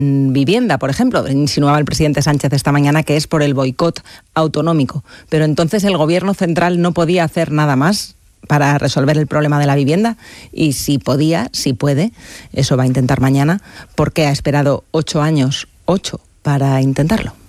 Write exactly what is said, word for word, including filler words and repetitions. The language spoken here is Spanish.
vivienda, por ejemplo. Insinuaba el presidente Sánchez esta mañana que es por el boicot autonómico. Pero entonces el gobierno central no podía hacer nada más para resolver el problema de la vivienda, y si podía, si puede, eso va a intentar mañana. ¿Por qué ha esperado ocho años, ocho, para intentarlo?